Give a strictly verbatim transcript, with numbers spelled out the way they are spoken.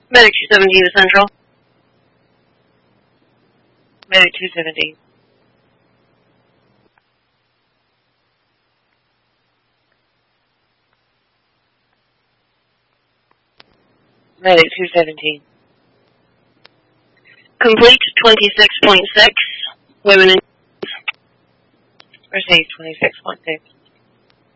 Medic two seventeen to Central. Medic two seventeen. Medic two seventeen. Complete twenty-six point six. Women in... Or say twenty-six point six.